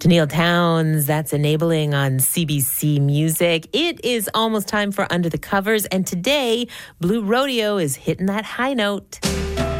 Neil Towns, that's Enabling on CBC Music. It is almost time for Under the Covers, and today, Blue Rodeo is hitting that high note.